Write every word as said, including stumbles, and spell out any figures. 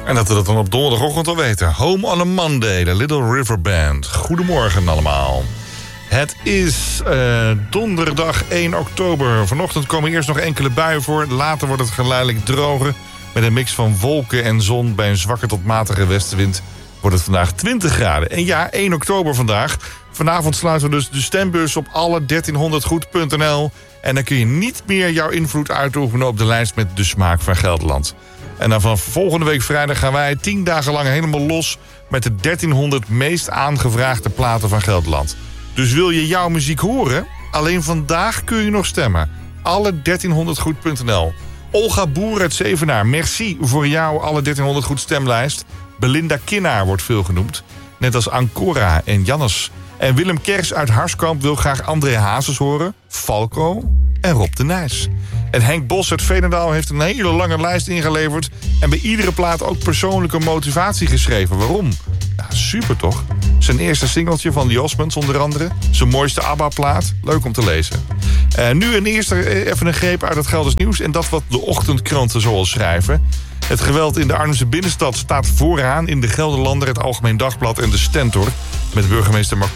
En dat we dat dan op donderdagochtend al weten. Home on a Monday, de Little River Band. Goedemorgen allemaal. Het is uh, donderdag één oktober. Vanochtend komen eerst nog enkele buien voor. Later wordt het geleidelijk droger. Met een mix van wolken en zon. Bij een zwakke tot matige westenwind wordt het vandaag twintig graden. En ja, één oktober vandaag. Vanavond sluiten we dus de stembus op alle dertienhonderd goed punt n l. En dan kun je niet meer jouw invloed uitoefenen op de lijst met De Smaak van Gelderland. En dan vanaf volgende week vrijdag gaan wij tien dagen lang helemaal los met de dertienhonderd meest aangevraagde platen van Gelderland. Dus wil je jouw muziek horen? Alleen vandaag kun je nog stemmen. Alle dertienhonderd goed punt n l. Olga Boer uit Zevenaar, merci voor jou alle dertienhonderd goed stemlijst. Belinda Kinnaar wordt veel genoemd. Net als Ancora en Jannes. En Willem Kers uit Harskamp wil graag André Hazes horen. Falco en Rob de Nijs. En Henk Bos uit Veenendaal heeft een hele lange lijst ingeleverd. En bij iedere plaat ook persoonlijke motivatie geschreven. Waarom? Ja, super toch? Zijn eerste singeltje van The Osmonds onder andere. Zijn mooiste ABBA-plaat. Leuk om te lezen. Uh, nu een eerste even een greep uit het Gelders nieuws. En dat wat de ochtendkranten zoal schrijven. Het geweld in de Arnhemse binnenstad staat vooraan in de Gelderlander, het Algemeen Dagblad en de Stentor. Met burgemeester Marco